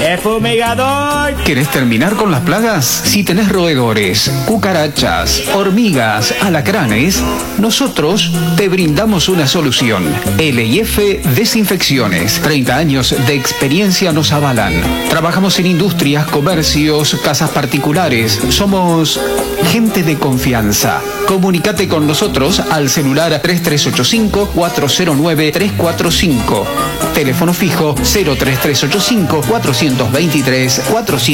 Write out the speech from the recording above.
¡Fumigador! ¿Querés terminar con las plagas? Si tenés roedores, cucarachas, hormigas, alacranes, nosotros te brindamos una solución. LIF Desinfecciones. 30 años de experiencia nos avalan. Trabajamos en industrias, comercios, casas particulares. Somos gente de confianza. Comunícate con nosotros al celular 3385-409-345. Teléfono fijo 03385-423-400.